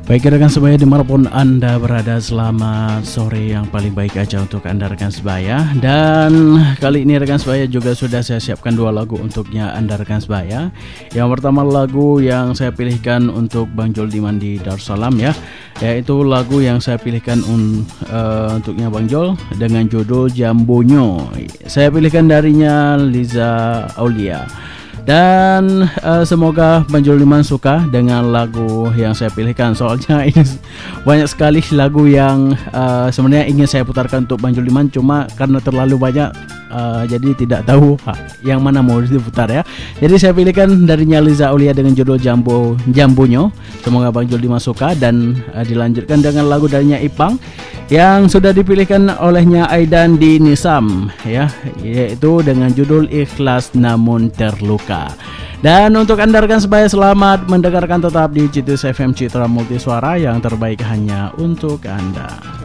Baik rekan sebaya dimanapun Anda berada, selamat sore yang paling baik aja untuk Anda rekan sebaya. Dan kali ini rekan sebaya juga sudah saya siapkan dua lagu untuknya Anda rekan sebaya. Yang pertama lagu yang saya pilihkan untuk Bang Jol Diman di Darussalam ya, yaitu lagu yang saya pilihkan untuknya Bang Jol dengan judul Jambonyo. Saya pilihkan darinya Liza Aulia. Dan semoga Bang Jol Diman suka dengan lagu yang saya pilihkan. Soalnya ini banyak sekali lagu yang sebenarnya ingin saya putarkan untuk Bang Jol Diman, cuma karena terlalu banyak jadi tidak tahu yang mana mau diputar ya. Jadi saya pilihkan darinya Liza Aulia dengan judul Jambonyo. Semoga Bang Jol Diman suka. Dan dilanjutkan dengan lagu darinya Ipang yang sudah dipilihkan olehnya Aidan di Nisam ya, yaitu dengan judul Ikhlas Namun Terluka. Dan untuk Anda rekan sebaya, selamat mendengarkan tetap di Citus FM Citra Multisuara, yang terbaik hanya untuk Anda.